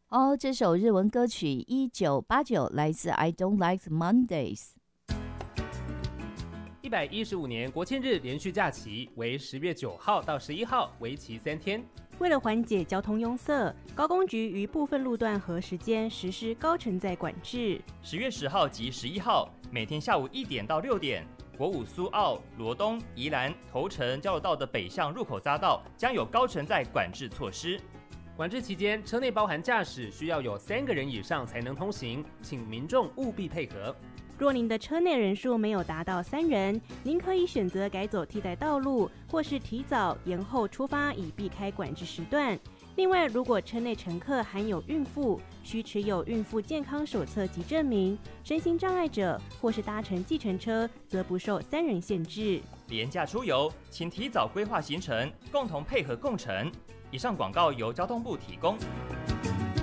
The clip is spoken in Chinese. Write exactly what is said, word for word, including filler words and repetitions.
哦，这首日文歌曲一九八九来自 I Don't Like Mondays。 一百一十五年国庆日连续假期为十月九号到十一号，为期三天。 为了缓解交通拥塞，高公局于部分路段和时间实施高承载管制。 十月十号及十一号，每天下午一点到六点，国五苏澳、罗东、宜兰、头城交流道的北向入口匝道将有高承载管制措施。 管制期间，车内包含驾驶需要有三个人以上才能通行，请民众务必配合。 若您的车内人数没有达到三人，您可以选择改走替代道路，或是提早延后出发，以避开管制时段。另外，如果车内乘客含有孕妇，需持有孕妇健康手册及证明；身心障碍者或是搭乘计程车，则不受三人限制。 廉价出游，请提早规划行程，共同配合共乘。以上广告由交通部提供。